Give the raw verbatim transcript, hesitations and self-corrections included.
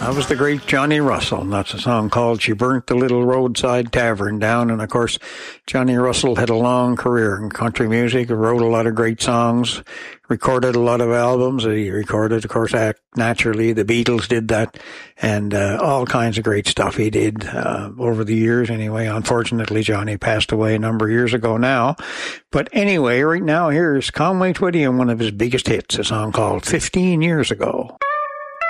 That was the great Johnny Russell, and that's a song called She Burnt the Little Roadside Tavern Down. And, of course, Johnny Russell had a long career in country music, wrote a lot of great songs, recorded a lot of albums. He recorded, of course, naturally, the Beatles did that, and uh, all kinds of great stuff he did uh, over the years anyway. Unfortunately, Johnny passed away a number of years ago now. But anyway, right now, here's Conway Twitty and one of his biggest hits, a song called fifteen years ago.